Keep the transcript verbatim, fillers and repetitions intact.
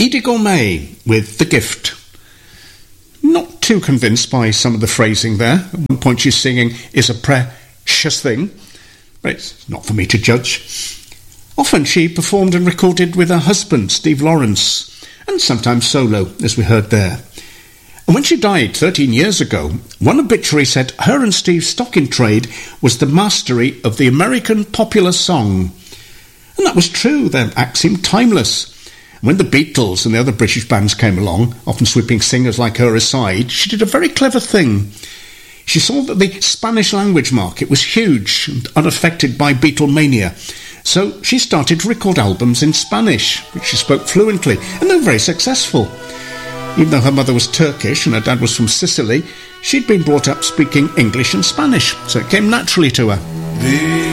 Edie Gourmet with The Gift. Not too convinced by some of the phrasing there. At one point she's singing, "Is a precious thing." But it's not for me to judge. Often she performed and recorded with her husband, Steve Lawrence, and sometimes solo, as we heard there. And when she died thirteen years ago, one obituary said her and Steve's stock in trade was the mastery of the American popular song. And that was true. Their act seemed timeless. When the Beatles and the other British bands came along, often sweeping singers like her aside, she did a very clever thing. She saw that the Spanish language market was huge and unaffected by Beatlemania. So she started to record albums in Spanish, which she spoke fluently, and they were very successful. Even though her mother was Turkish and her dad was from Sicily, she'd been brought up speaking English and Spanish, so it came naturally to her.